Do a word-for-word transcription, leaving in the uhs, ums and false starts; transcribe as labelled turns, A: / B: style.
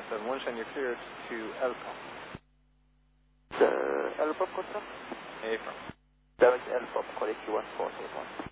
A: Tower seven one, and you're cleared to L P O P.
B: The L P O P control?
A: Affirm.
B: Damage L P O P, quality one four eight one.